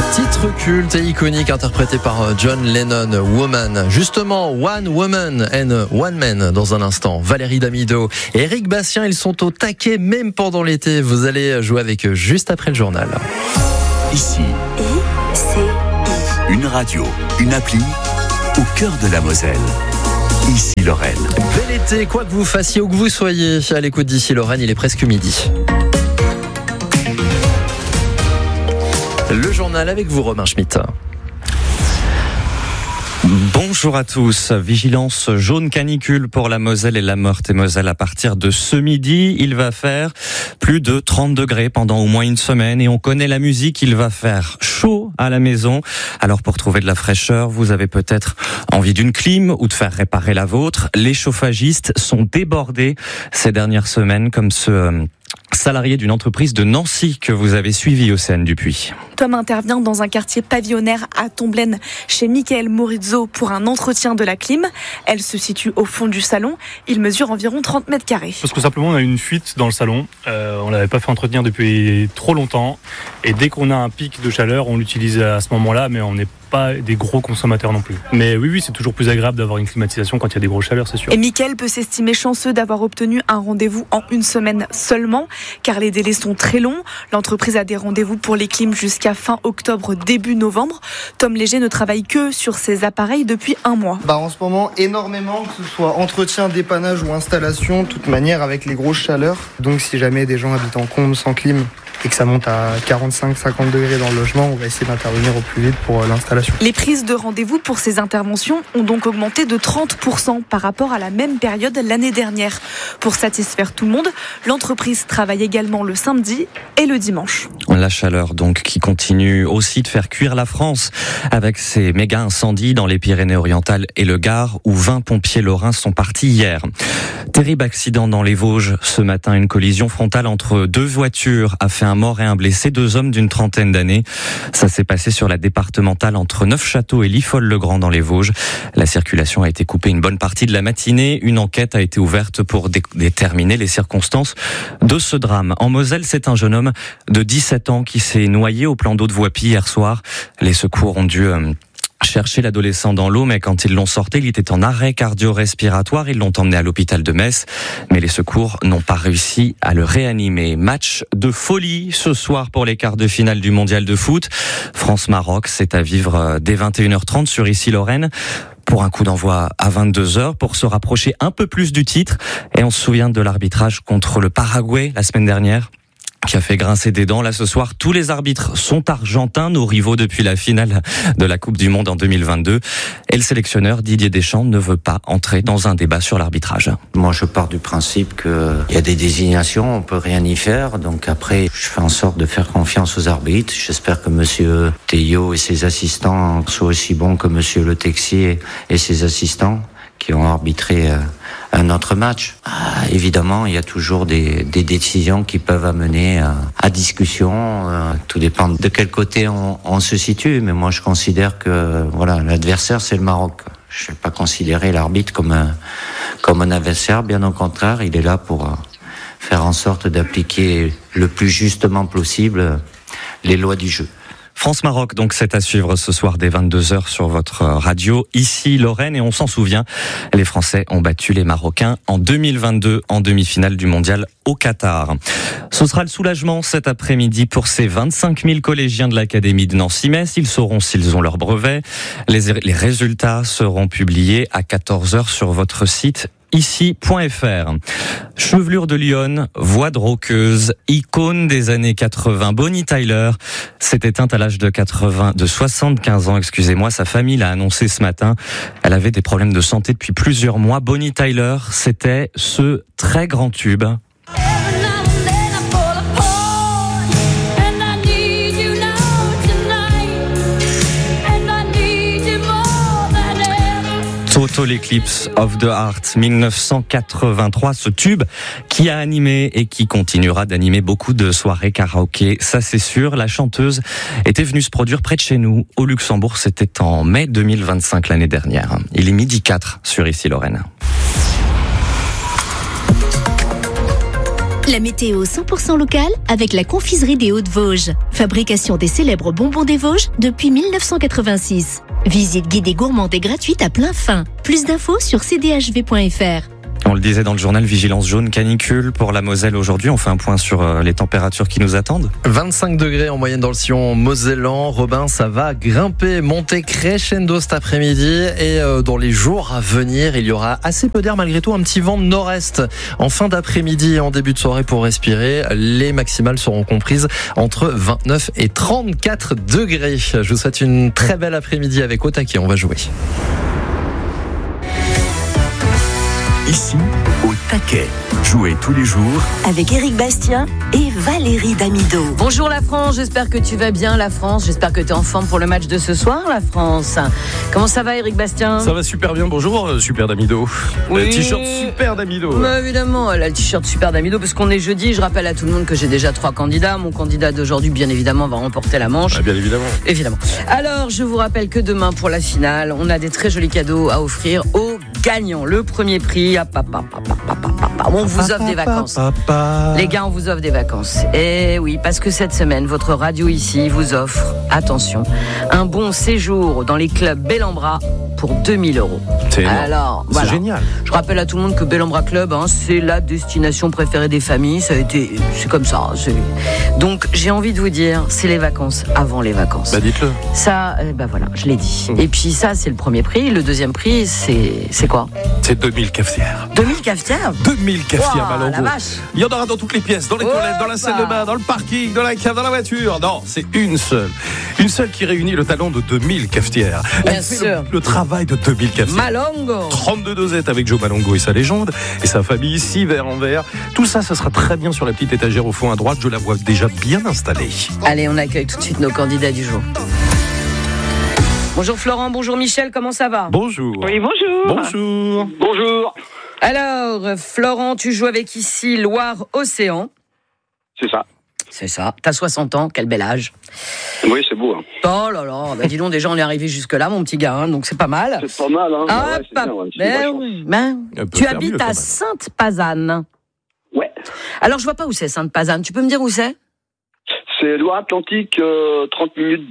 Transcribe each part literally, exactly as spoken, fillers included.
Titre culte et iconique interprété par John Lennon, Woman. Justement, One Woman and One Man dans un instant. Valérie Damido et Eric Bastien, ils sont au taquet même pendant l'été. Vous allez jouer avec eux juste après le journal. Ici, I C I. Une radio, une appli au cœur de la Moselle. Ici Lorraine. Bel été, quoi que vous fassiez, où que vous soyez, à l'écoute d'Ici Lorraine, il est presque midi. Le journal avec vous, Romain Schmitt. Bonjour à tous. Vigilance jaune canicule pour la Moselle et la Meurthe-et-Moselle à partir de ce midi. Il va faire plus de trente degrés pendant au moins une semaine et on connaît la musique. Il va faire chaud à la maison. Alors pour trouver de la fraîcheur, vous avez peut-être envie d'une clim ou de faire réparer la vôtre. Les chauffagistes sont débordés ces dernières semaines comme ce euh, salarié d'une entreprise de Nancy que vous avez suivi, Océane Dupuis. Tom intervient dans un quartier pavillonnaire à Tomblaine chez Michael Morizzo pour un entretien de la clim. Elle se situe au fond du salon. Il mesure environ trente mètres carrés. Parce que simplement on a une fuite dans le salon. Euh, on l'avait pas fait entretenir depuis trop longtemps. Et dès qu'on a un pic de chaleur, on l'utilise à ce moment-là, mais on n'est pas des gros consommateurs non plus. Mais oui, oui, c'est toujours plus agréable d'avoir une climatisation quand il y a des grosses chaleurs, c'est sûr. Et Michael peut s'estimer chanceux d'avoir obtenu un rendez-vous en une semaine seulement, car les délais sont très longs. L'entreprise a des rendez-vous pour les clims jusqu'à fin octobre, début novembre. Tom Léger ne travaille que sur ses appareils depuis un mois. Bah en ce moment, énormément, que ce soit entretien, dépannage ou installation, de toute manière avec les grosses chaleurs. Donc si jamais des gens habitent en comble sans clim et que ça monte à quarante-cinq à cinquante degrés dans le logement, on va essayer d'intervenir au plus vite pour l'installation. Les prises de rendez-vous pour ces interventions ont donc augmenté de trente pour cent par rapport à la même période l'année dernière. Pour satisfaire tout le monde, l'entreprise travaille également le samedi et le dimanche. La chaleur donc qui continue aussi de faire cuire la France avec ces méga incendies dans les Pyrénées-Orientales et le Gard où vingt pompiers lorrains sont partis hier. Terrible accident dans les Vosges ce matin, une collision frontale entre deux voitures a fait un mort et un blessé, deux hommes d'une trentaine d'années. Ça s'est passé sur la départementale entre Neufchâteau et Liffol-le-Grand dans les Vosges. La circulation a été coupée une bonne partie de la matinée. Une enquête a été ouverte pour dé- déterminer les circonstances de ce drame. En Moselle, c'est un jeune homme de dix-sept ans qui s'est noyé au plan d'eau de Voipy hier soir. Les secours ont dû euh, chercher l'adolescent dans l'eau, mais quand ils l'ont sorti, il était en arrêt cardio-respiratoire. Ils l'ont emmené à l'hôpital de Metz, mais les secours n'ont pas réussi à le réanimer. Match de folie ce soir pour les quarts de finale du mondial de foot. France-Maroc, c'est à vivre dès vingt et une heures trente sur Ici Lorraine. Pour un coup d'envoi à vingt-deux heures, pour se rapprocher un peu plus du titre. Et on se souvient de l'arbitrage contre le Paraguay la semaine dernière, qui a fait grincer des dents. Là, ce soir, tous les arbitres sont argentins, nos rivaux depuis la finale de la Coupe du Monde en deux mille vingt-deux. Et le sélectionneur Didier Deschamps ne veut pas entrer dans un débat sur l'arbitrage. Moi, je pars du principe qu'il y a des désignations, on peut rien y faire. Donc après, je fais en sorte de faire confiance aux arbitres. J'espère que monsieur Théo et ses assistants soient aussi bons que monsieur Le Texier et ses assistants qui ont arbitré euh, un autre match. Ah, évidemment, il y a toujours des, des décisions qui peuvent amener euh, à discussion. Euh, tout dépend de quel côté on, on se situe. Mais moi, je considère que voilà, l'adversaire, c'est le Maroc. Je ne vais pas considérer l'arbitre comme un, comme un adversaire. Bien au contraire, il est là pour euh, faire en sorte d'appliquer le plus justement possible les lois du jeu. France-Maroc, donc c'est à suivre ce soir dès vingt-deux heures sur votre radio, ici Lorraine. Et on s'en souvient, les Français ont battu les Marocains en deux mille vingt-deux en demi-finale du mondial au Qatar. Ce sera le soulagement cet après-midi pour ces vingt-cinq mille collégiens de l'Académie de Nancy-Metz. Ils sauront s'ils ont leur brevet. Les, les résultats seront publiés à quatorze heures sur votre site ici point f r. Chevelure de lionne, voix de rockeuse, icône des années quatre-vingts, Bonnie Tyler s'est éteinte à l'âge de quatre-vingts, de soixante-quinze ans, excusez-moi. Sa famille l'a annoncé ce matin. Elle avait des problèmes de santé depuis plusieurs mois. Bonnie Tyler, c'était ce très grand tube. Total Eclipse of the Heart, dix-neuf cent quatre-vingt-trois, ce tube qui a animé et qui continuera d'animer beaucoup de soirées karaoké, ça c'est sûr. La chanteuse était venue se produire près de chez nous, au Luxembourg, c'était en mai deux mille vingt-cinq, l'année dernière. Il est midi quatre sur Ici Lorraine. La météo cent pour cent locale avec la confiserie des Hauts-de-Vosges. Fabrication des célèbres bonbons des Vosges depuis mille neuf cent quatre-vingt-six. Visite guidée gourmande et gratuite à plein fin. Plus d'infos sur c d h v point f r. On le disait dans le journal, vigilance jaune canicule pour la Moselle aujourd'hui. On fait un point sur les températures qui nous attendent. vingt-cinq degrés en moyenne dans le sillon mosellan. Robin, ça va grimper, monter crescendo cet après-midi. Et dans les jours à venir, il y aura assez peu d'air malgré tout. Un petit vent de nord-est en fin d'après-midi et en début de soirée pour respirer. Les maximales seront comprises entre vingt-neuf et trente-quatre degrés. Je vous souhaite une très belle après-midi avec Au Taquet. On va jouer. Ici, Au Taquet. Jouez tous les jours avec Éric Bastien et Valérie Damido. Bonjour la France, j'espère que tu vas bien la France. J'espère que tu es en forme pour le match de ce soir la France. Comment ça va Éric Bastien ? Ça va super bien, bonjour Super Damido. Oui. Le t-shirt Super Damido. Mais évidemment, le t-shirt Super Damido parce qu'on est jeudi. Je rappelle à tout le monde que j'ai déjà trois candidats. Mon candidat d'aujourd'hui bien évidemment va remporter la manche. Ah, bien évidemment. Évidemment. Alors je vous rappelle que demain pour la finale, on a des très jolis cadeaux à offrir aux gagnants. Le premier prix, hop, hop, hop, hop, hop, hop, hop. On vous offre des vacances. Les gars, on vous offre des vacances. Et oui, parce que cette semaine, votre radio ici vous offre, attention, un bon séjour dans les clubs Bellambra pour deux mille euros. C'est énorme. Alors, c'est voilà. génial. Je rappelle à tout le monde que Bellambra Club, hein, c'est la destination préférée des familles. Ça a été, c'est comme ça. C'est... Donc, j'ai envie de vous dire, c'est les vacances avant les vacances. Bah dites-le. Ça, euh, bah voilà, je l'ai dit. Mmh. Et puis ça, c'est le premier prix. Le deuxième prix, c'est, c'est quoi ? C'est deux mille cafetières. deux mille cafetières ? deux mille cafetières, wow, Malongo. La vache. Il y en aura dans toutes les pièces, dans les oh toilettes, dans la salle de bain, dans le parking, dans la cave, dans la voiture. Non, c'est une seule. Une seule qui réunit le talent de deux mille cafetières. Bien Elle fait sûr. le, le travail de deux mille cafetières. Malongo. trente-deux dosettes avec Joe Malongo et sa légende et sa famille, six verres en verre. Tout ça, ça sera très bien sur la petite étagère au fond à droite. Je la vois déjà bien installée. Allez, on accueille tout de suite nos candidats du jour. Bonjour Florent, bonjour Michel, comment ça va ? Bonjour. Oui, bonjour. Bonjour. Bonjour. Alors, Florent, tu joues avec ici Loire-Océan. C'est ça. C'est ça. T'as soixante ans, quel bel âge. Oui, c'est beau. Hein. Oh là là, bah dis donc, déjà on est arrivé jusque-là, mon petit gars, hein, donc c'est pas mal. C'est pas mal, hein. Ah, ouais, c'est pas... bien, ouais. Ben oui, ben... Tu habites à Sainte-Pazanne. Ouais. Alors, je vois pas où c'est Sainte-Pazanne. Tu peux me dire où c'est ? C'est Loire-Atlantique, euh, trente minutes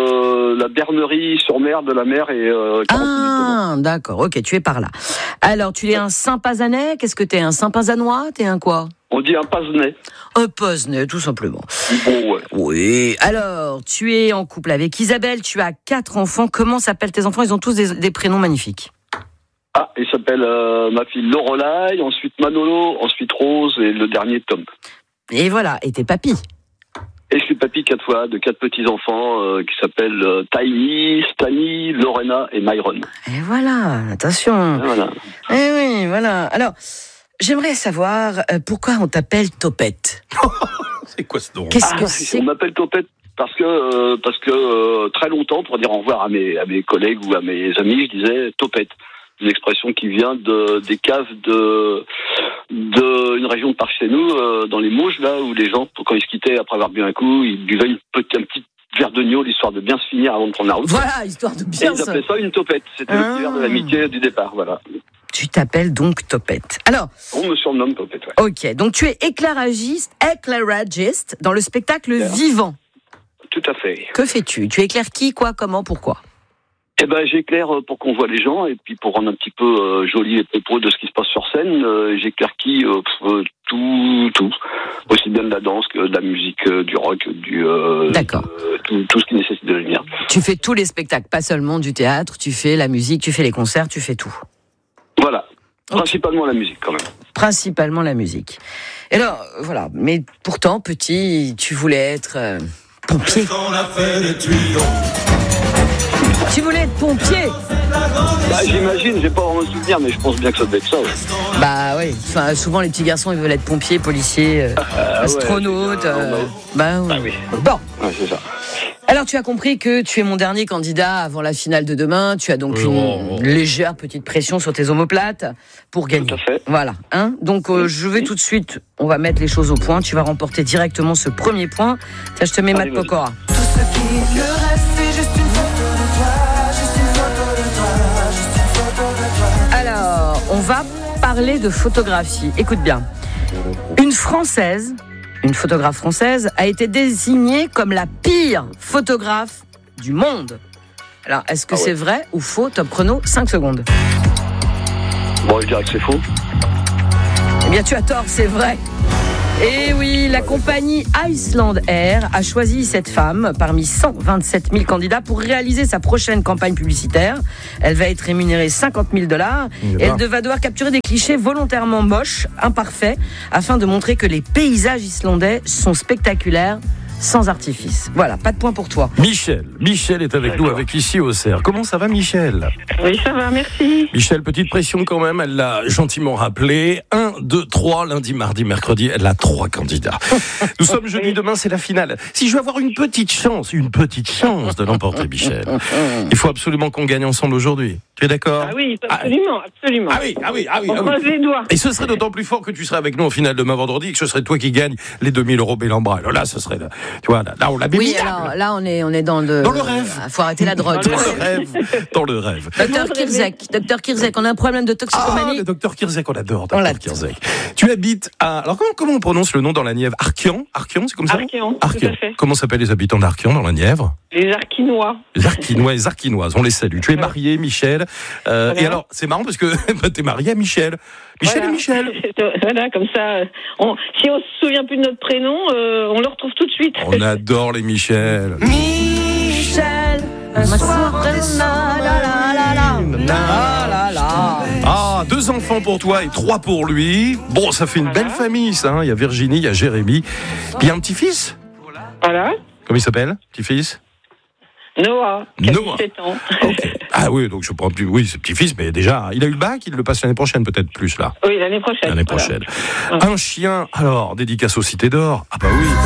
de la bernerie sur mer, de la mer et euh, quarante Ah, minutes. d'accord, ok, tu es par là. Alors, tu es un Saint-Pazanais ? Qu'est-ce que t'es, un Saint-Pazanois ? T'es un quoi ? On dit un Pazenais. Un Pazenais, tout simplement. Bon, ouais. Oui. Alors, tu es en couple avec Isabelle, tu as quatre enfants. Comment s'appellent tes enfants ? Ils ont tous des, des prénoms magnifiques. Ah, il s'appelle euh, ma fille Lorelai, ensuite Manolo, ensuite Rose et le dernier Tom. Et voilà, et tes papis ? Et je suis papy quatre fois de quatre petits-enfants euh, qui s'appellent euh, Tiny, Stani, Lorena et Myron. Et voilà, attention. Et voilà. Eh oui, voilà. Alors, j'aimerais savoir euh, pourquoi on t'appelle Topette. C'est quoi ce nom ? Qu'est-ce Ah, que c'est ? on m'appelle Topette parce que euh, parce que euh, très longtemps, pour dire au revoir à mes à mes collègues ou à mes amis, je disais Topette. Une expression qui vient de des caves de de une région de par chez nous, euh, dans les Mauges, là où les gens, quand ils se quittaient après avoir bu un coup, ils buvaient une petite, un petit verre de gnôle histoire de bien se finir avant de prendre la route. Voilà, histoire de bien Et ils se... appelaient ça une topette. C'était Ah. le petit verre de l'amitié du départ, voilà. Tu t'appelles donc Topette. Alors, On me surnomme Topette, ouais. ok, donc tu es éclairagiste, éclairagiste dans le spectacle Bien. vivant. Tout à fait. Que fais-tu ? Tu éclaires qui, quoi, comment, pourquoi ? Eh ben, j'éclaire pour qu'on voit les gens et puis pour rendre un petit peu euh, joli et propos de ce qui se passe sur scène, euh, j'éclaire qui euh, pff, euh, tout, tout, aussi bien de la danse que de la musique, euh, du rock, du euh, D'accord. euh, tout, tout ce qui nécessite de la lumière. Tu fais tous les spectacles, pas seulement du théâtre, tu fais la musique, tu fais les concerts, tu fais tout. Voilà, Ok. principalement la musique quand même. Principalement la musique. Et alors, voilà, mais pourtant, petit, tu voulais être euh, pompier. Tu voulais être pompier ? Bah, j'imagine, j'ai pas vraiment le souvenir, mais je pense bien que ça devait être ça. Ouais. Bah oui, enfin, souvent les petits garçons ils veulent être pompiers, policiers, euh, Ah, astronautes. ouais, euh, c'est bah oui. Ah oui. Bon, Ouais, c'est ça. alors tu as compris que tu es mon dernier candidat avant la finale de demain. Tu as donc une Oh. légère petite pression sur tes omoplates pour gagner. Tout à fait. Voilà, hein. Donc euh, je vais tout de suite, on va mettre les choses au point. Tu vas remporter directement ce premier point. Tiens, je te mets Allez, Matt vas-y. Pokora. Alors, on va parler de photographie. Écoute bien. Une Française, une photographe française, a été désignée comme la pire photographe du monde. Alors, est-ce que ah ouais. c'est vrai ou faux? Top chrono, cinq secondes. Bon, je dirais que c'est faux. Eh bien, tu as tort, c'est vrai. Et oui, la compagnie Iceland Air a choisi cette femme parmi cent vingt-sept mille candidats pour réaliser sa prochaine campagne publicitaire. Elle va être rémunérée cinquante mille dollars et elle va devoir capturer des clichés volontairement moches, imparfaits, afin de montrer que les paysages islandais sont spectaculaires, sans artifice. Voilà, pas de point pour toi. Michel, Michel est avec D'accord. nous, avec ici au C E R. Comment ça va, Michel? Oui, ça va, merci. Michel, petite pression quand même, elle l'a gentiment rappelé. un, deux, trois, lundi, mardi, mercredi, elle a trois candidats. Nous sommes jeudi, demain c'est la finale. Si je veux avoir une petite chance, une petite chance de l'emporter, Michel, il faut absolument qu'on gagne ensemble aujourd'hui. Tu es d'accord? Ah oui, absolument, absolument. Ah oui, ah oui, ah oui. On croise les doigts. Et ce serait d'autant plus fort que tu serais avec nous au final demain vendredi et que ce serait toi qui gagne les deux mille euros Bellambra. Alors là, ce serait... Là. Tu vois, là, là on l'a bien. Oui, alors là, on est, on est dans le... Dans le rêve. Il faut arrêter la drogue. Dans le rêve. Dans le rêve. Docteur Kirzek, Docteur Kirzek, on a un problème de toxicomanie. Ah, le Docteur Kirzek, on adore, Docteur Kirzek. Tu habites à... Alors, comment, comment on prononce le nom dans la Nièvre? Arkian? Arkian, c'est comme ça? Arkian, Arkian. Tout à fait. Comment s'appellent les habitants d'Arkian dans la Nièvre? Les Arkinois. Les Arkinois et les Arkinoises, on les salue. Tu es marié, Michel. Euh, et alors, c'est marrant parce que bah, tu es marié à Michel. Michel voilà. et Michel. Voilà, comme ça, on, si on se souvient plus de notre prénom, euh, on le retrouve tout de suite. On adore les Michel. Michel, ah, deux enfants pour toi et trois pour lui. Bon, ça fait une voilà. belle famille, ça. Hein. Il y a Virginie, il y a Jérémy. Puis il y a un petit-fils. Voilà. Comment il s'appelle, petit-fils? Noah, qui a dix-sept ans. Okay. Ah oui, donc je prends plus. Oui, c'est petit-fils, mais déjà, il a eu le bac, il le passe l'année prochaine, peut-être plus là. Oui, l'année prochaine. L'année prochaine. Voilà. Un chien, alors, dédicace aux Cités d'Or. Ah bah oui.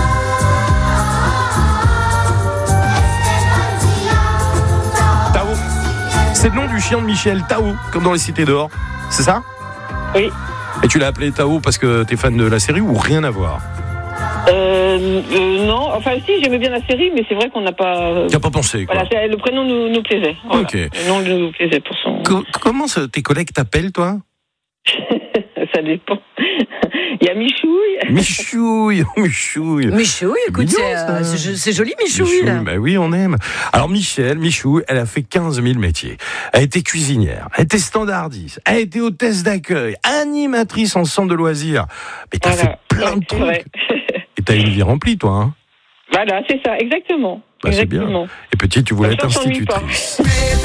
Tao. C'est le nom du chien de Michel, Tao, comme dans les Cités d'Or. C'est ça? Oui. Et tu l'as appelé Tao parce que t'es fan de la série ou rien à voir? Euh, euh, non, enfin si, j'aimais bien la série, mais c'est vrai qu'on n'a pas... Euh, tu n'as pas pensé, quoi. Voilà, le prénom nous, nous plaisait. Voilà. Ok. Le nom nous plaisait pour son... Co- comment ça, tes collègues t'appellent, toi? Ça dépend. Il y a Michouille. Michouille, Michouille. Michouille, écoute, mignon, c'est, euh, c'est, c'est joli Michouille. Michouille, bah oui, on aime. Alors Michel, Michouille, elle a fait quinze mille métiers. Elle a été cuisinière, elle a été standardiste, elle a été hôtesse d'accueil, animatrice en centre de loisirs. Mais t'as voilà. fait plein de trucs. Vrai. Et t'as une vie remplie, toi, hein? Voilà, c'est ça, exactement. Bah, exactement. C'est bien. Et petite, tu voulais être institutrice.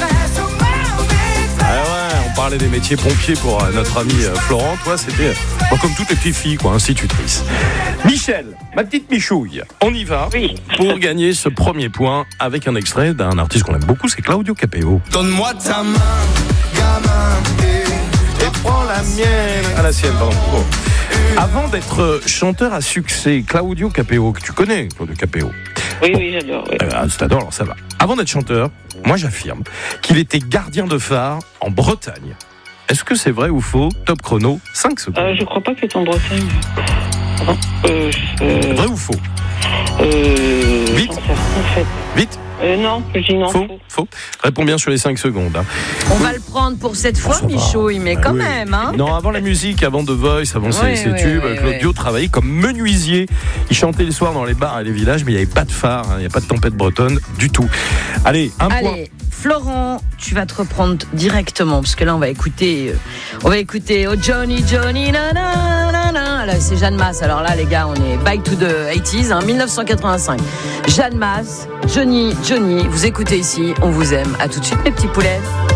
Ah ouais, on parlait des métiers pompiers pour euh, notre ami euh, Florent. Toi, c'était bon, comme toutes les petites filles, quoi, institutrice. Michel, ma petite Michouille, on y va oui. pour gagner ce premier point avec un extrait d'un artiste qu'on aime beaucoup, c'est Claudio Capeo. Donne-moi ta main, gamin, et, et prends la mienne. À la sienne, pardon. Bon. Avant d'être chanteur à succès, Claudio Capeo, que tu connais, Claudio Capeo. Oui, oui, j'adore. Oui. Euh, t'adores, alors ça va. Avant d'être chanteur, moi j'affirme qu'il était gardien de phare en Bretagne. Est-ce que c'est vrai ou faux? Top chrono, cinq secondes. Euh, je crois pas qu'il est en Bretagne. Euh, euh... Vrai ou faux? Euh... Vite. En fait. Vite. Euh, non, je dis non. Faux, faux. Réponds bien sur les cinq secondes. Hein. On va le prendre pour cette fois, Michouille, mais quand oui. même. Hein. Non, avant la musique, avant The Voice, avant ses, oui, ses oui, tubes, oui, Claudio oui. travaillait comme menuisier. Il chantait le soir dans les bars et les villages, mais il n'y avait pas de phare, hein, il n'y a pas de tempête bretonne du tout. Allez, un Allez, point. Florent, tu vas te reprendre directement, parce que là, on va écouter, euh, on va écouter Oh Johnny, Johnny, na na na na. Là, c'est Jeanne Masse. Alors là, les gars, on est back to the eighties, hein, dix-neuf cent quatre-vingt-cinq. Jeanne Masse, Johnny, Johnny, vous écoutez ici, on vous aime. À tout de suite, mes petits poulets.